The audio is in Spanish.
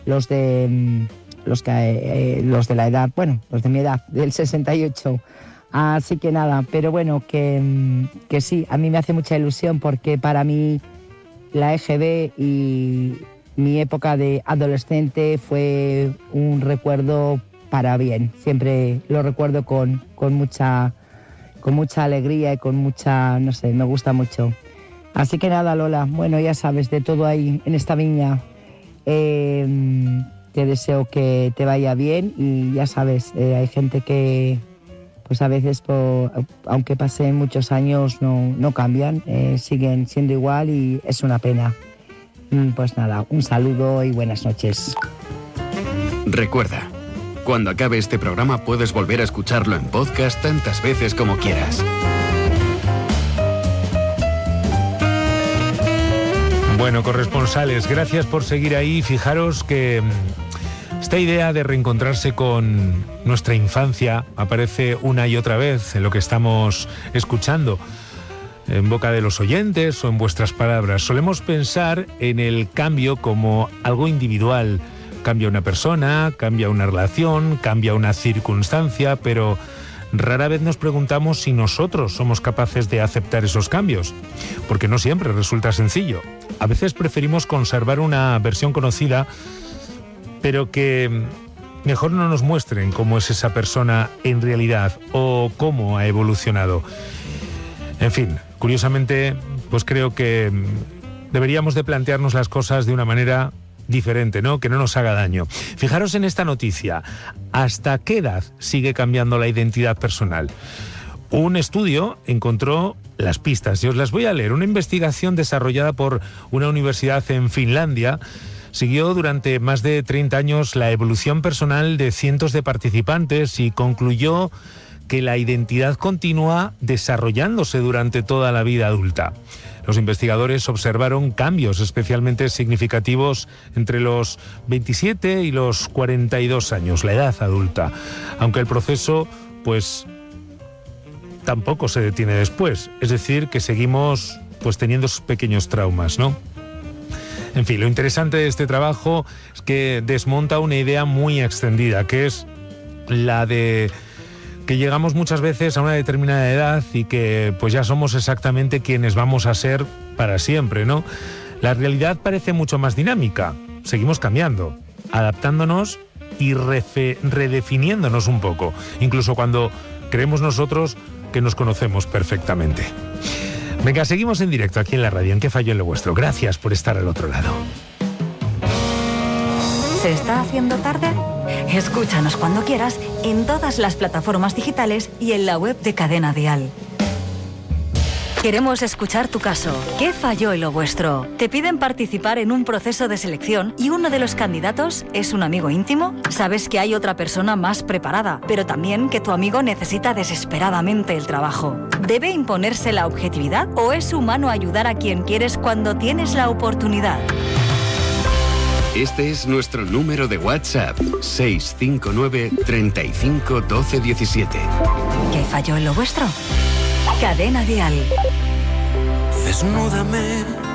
los de la edad, bueno, los de mi edad, del 68. Así que nada, pero bueno, que sí, a mí me hace mucha ilusión porque para mí la EGB y mi época de adolescente fue un recuerdo para bien. Siempre lo recuerdo con mucha alegría y con mucha, no sé, me gusta mucho. Así que nada, Lola, bueno, ya sabes, de todo ahí en esta viña. Te deseo que te vaya bien y ya sabes, hay gente que pues a veces, aunque pasen muchos años, no cambian, siguen siendo igual y es una pena. Pues nada, un saludo y buenas noches. Recuerda, cuando acabe este programa puedes volver a escucharlo en podcast tantas veces como quieras. Bueno, corresponsales, gracias por seguir ahí. Fijaros que esta idea de reencontrarse con nuestra infancia aparece una y otra vez en lo que estamos escuchando, en boca de los oyentes o en vuestras palabras. Solemos pensar en el cambio como algo individual. Cambia una persona, cambia una relación, cambia una circunstancia, pero rara vez nos preguntamos si nosotros somos capaces de aceptar esos cambios, porque no siempre resulta sencillo. A veces preferimos conservar una versión conocida, pero que mejor no nos muestren cómo es esa persona en realidad o cómo ha evolucionado. En fin, curiosamente, pues creo que deberíamos de plantearnos las cosas de una manera diferente, ¿no? Que no nos haga daño. Fijaros en esta noticia. ¿Hasta qué edad sigue cambiando la identidad personal? Un estudio encontró las pistas y os las voy a leer. Una investigación desarrollada por una universidad en Finlandia siguió durante más de 30 años la evolución personal de cientos de participantes y concluyó que la identidad continúa desarrollándose durante toda la vida adulta. Los investigadores observaron cambios especialmente significativos entre los 27 y los 42 años, la edad adulta, aunque el proceso, pues, tampoco se detiene después. Es decir, que seguimos, pues, teniendo esos pequeños traumas, ¿no? En fin, lo interesante de este trabajo es que desmonta una idea muy extendida, que es la de que llegamos muchas veces a una determinada edad y que pues ya somos exactamente quienes vamos a ser para siempre, ¿no? La realidad parece mucho más dinámica. Seguimos cambiando, adaptándonos y redefiniéndonos un poco, incluso cuando creemos nosotros que nos conocemos perfectamente. Venga, seguimos en directo aquí en la radio, en ¿Qué falló en lo vuestro? Gracias por estar al otro lado. ¿Se está haciendo tarde? Escúchanos cuando quieras en todas las plataformas digitales y en la web de Cadena Dial. Queremos escuchar tu caso. ¿Qué falló en lo vuestro? ¿Te piden participar en un proceso de selección y uno de los candidatos es un amigo íntimo? ¿Sabes que hay otra persona más preparada, pero también que tu amigo necesita desesperadamente el trabajo? ¿Debe imponerse la objetividad o es humano ayudar a quien quieres cuando tienes la oportunidad? Este es nuestro número de WhatsApp, 659 35 12 17. ¿Qué falló en lo vuestro? Cadena Dial. Desnúdame